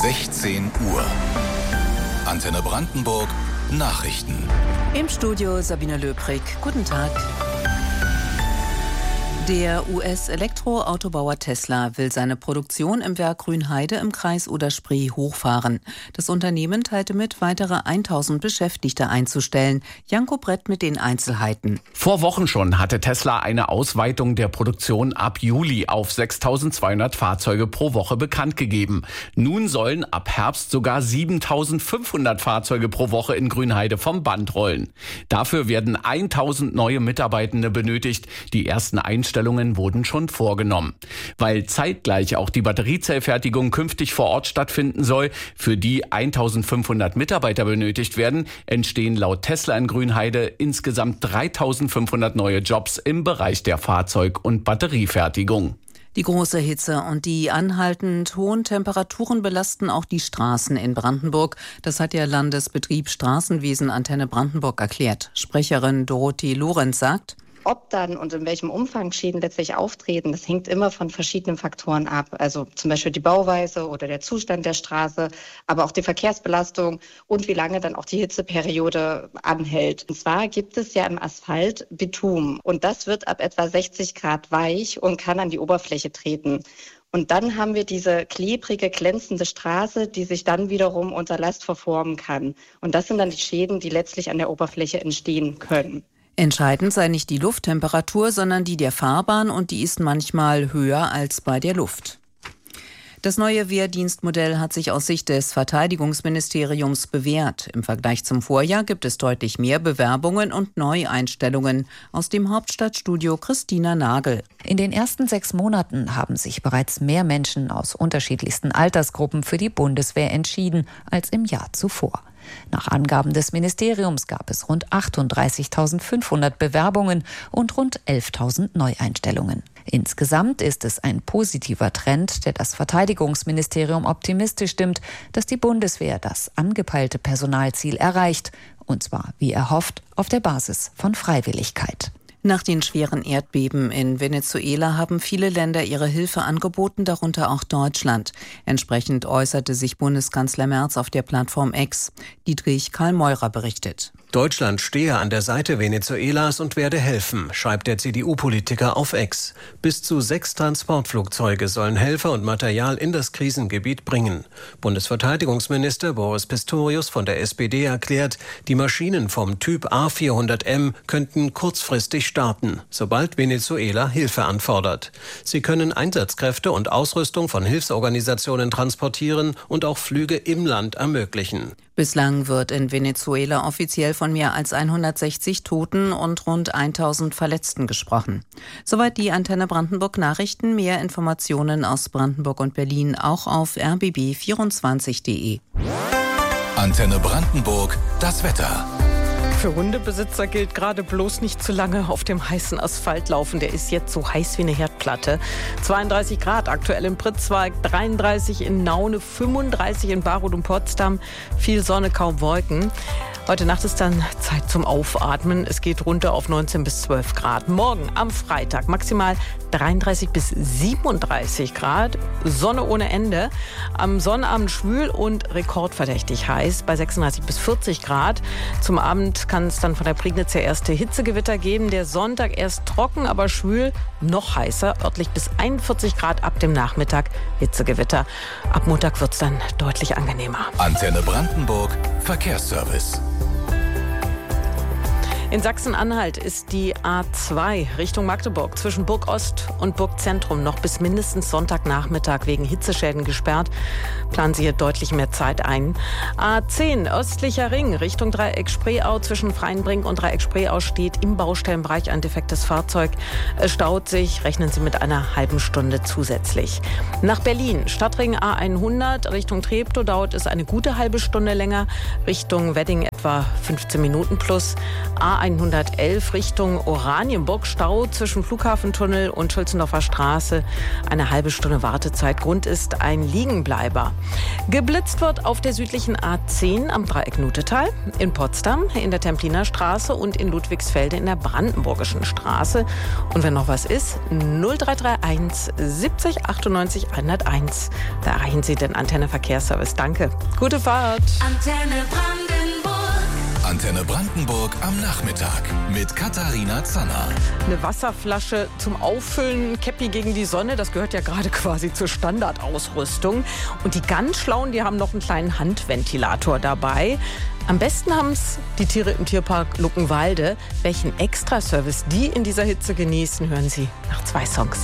16 Uhr. Antenne Brandenburg, Nachrichten. Im Studio Sabine Löbrig. Guten Tag. Der US-Elektroautobauer Tesla will seine Produktion im Werk Grünheide im Kreis Oder-Spree hochfahren. Das Unternehmen teilte mit, weitere 1000 Beschäftigte einzustellen. Janko Brett mit den Einzelheiten. Vor Wochen schon hatte Tesla eine Ausweitung der Produktion ab Juli auf 6.200 Fahrzeuge pro Woche bekannt gegeben. Nun sollen ab Herbst sogar 7.500 Fahrzeuge pro Woche in Grünheide vom Band rollen. Dafür werden 1.000 neue Mitarbeitende benötigt. Die ersten Einstellungen wurden schon vorgenommen. Weil zeitgleich auch die Batteriezellfertigung künftig vor Ort stattfinden soll, für die 1.500 Mitarbeiter benötigt werden, entstehen laut Tesla in Grünheide insgesamt 3.500 neue Jobs im Bereich der Fahrzeug- und Batteriefertigung. Die große Hitze und die anhaltend hohen Temperaturen belasten auch die Straßen in Brandenburg. Das hat der Landesbetrieb Straßenwesen Antenne Brandenburg erklärt. Sprecherin Dorothee Lorenz sagt: Ob dann und in welchem Umfang Schäden letztlich auftreten, das hängt immer von verschiedenen Faktoren ab. Also zum Beispiel die Bauweise oder der Zustand der Straße, aber auch die Verkehrsbelastung und wie lange dann auch die Hitzeperiode anhält. Und zwar gibt es ja im Asphalt Bitumen und das wird ab etwa 60 Grad weich und kann an die Oberfläche treten. Und dann haben wir diese klebrige, glänzende Straße, die sich dann wiederum unter Last verformen kann. Und das sind dann die Schäden, die letztlich an der Oberfläche entstehen können. Entscheidend sei nicht die Lufttemperatur, sondern die der Fahrbahn, und die ist manchmal höher als bei der Luft. Das neue Wehrdienstmodell hat sich aus Sicht des Verteidigungsministeriums bewährt. Im Vergleich zum Vorjahr gibt es deutlich mehr Bewerbungen und Neueinstellungen. Aus dem Hauptstadtstudio Christina Nagel. In den ersten 6 Monaten haben sich bereits mehr Menschen aus unterschiedlichsten Altersgruppen für die Bundeswehr entschieden als im Jahr zuvor. Nach Angaben des Ministeriums gab es rund 38.500 Bewerbungen und rund 11.000 Neueinstellungen. Insgesamt ist es ein positiver Trend, der das Verteidigungsministerium optimistisch stimmt, dass die Bundeswehr das angepeilte Personalziel erreicht, und zwar, wie erhofft, auf der Basis von Freiwilligkeit. Nach den schweren Erdbeben in Venezuela haben viele Länder ihre Hilfe angeboten, darunter auch Deutschland. Entsprechend äußerte sich Bundeskanzler Merz auf der Plattform X. Dietrich Karl Meurer berichtet. Deutschland stehe an der Seite Venezuelas und werde helfen, schreibt der CDU-Politiker auf X. Bis zu 6 Transportflugzeuge sollen Helfer und Material in das Krisengebiet bringen. Bundesverteidigungsminister Boris Pistorius von der SPD erklärt, die Maschinen vom Typ A400M könnten kurzfristig starten, sobald Venezuela Hilfe anfordert. Sie können Einsatzkräfte und Ausrüstung von Hilfsorganisationen transportieren und auch Flüge im Land ermöglichen. Bislang wird in Venezuela offiziell von mehr als 160 Toten und rund 1000 Verletzten gesprochen. Soweit die Antenne Brandenburg Nachrichten. Mehr Informationen aus Brandenburg und Berlin auch auf rbb24.de. Antenne Brandenburg, das Wetter. Für Hundebesitzer gilt gerade bloß nicht zu lange auf dem heißen Asphalt laufen. Der ist jetzt so heiß wie eine Herdplatte. 32 Grad aktuell in Pritzwalk, 33 in Naune, 35 in Baroth und Potsdam. Viel Sonne, kaum Wolken. Heute Nacht ist dann Zeit zum Aufatmen. Es geht runter auf 19 bis 12 Grad. Morgen am Freitag maximal 33 bis 37 Grad. Sonne ohne Ende. Am Sonnabend schwül und rekordverdächtig heiß bei 36 bis 40 Grad. Zum Abend kann es dann von der Prignitz her erste Hitzegewitter geben. Der Sonntag erst trocken, aber schwül, noch heißer. Örtlich bis 41 Grad ab dem Nachmittag Hitzegewitter. Ab Montag wird es dann deutlich angenehmer. Antenne Brandenburg, Verkehrsservice. In Sachsen-Anhalt ist die A2 Richtung Magdeburg zwischen Burg Ost und Burg Zentrum noch bis mindestens Sonntagnachmittag wegen Hitzeschäden gesperrt. Planen Sie hier deutlich mehr Zeit ein. A10 östlicher Ring Richtung Dreieck Spreeau zwischen Freienbrink und Dreieck Spreeau steht im Baustellenbereich ein defektes Fahrzeug. Es staut sich, rechnen Sie mit einer halben Stunde zusätzlich. Nach Berlin Stadtring A100 Richtung Treptow dauert es eine gute halbe Stunde länger. Richtung Wedding etwa etwa 15 Minuten plus. A111 Richtung Oranienburg, Stau zwischen Flughafentunnel und Schulzendorfer Straße. Eine halbe Stunde Wartezeit. Grund ist ein Liegenbleiber. Geblitzt wird auf der südlichen A10 am Dreieck Nutetal, in Potsdam, in der Templiner Straße und in Ludwigsfelde in der Brandenburgischen Straße. Und wenn noch was ist, 0331 70 98 101. Da erreichen Sie den Antenne Verkehrsservice. Danke. Gute Fahrt. Antenne Brandenburg. Antenne Brandenburg am Nachmittag mit Katharina Zanner. Eine Wasserflasche zum Auffüllen, Käppi gegen die Sonne, das gehört ja gerade quasi zur Standardausrüstung. Und die ganz Schlauen, die haben noch einen kleinen Handventilator dabei. Am besten haben es die Tiere im Tierpark Luckenwalde. Welchen Extraservice die in dieser Hitze genießen, hören Sie nach 2 Songs.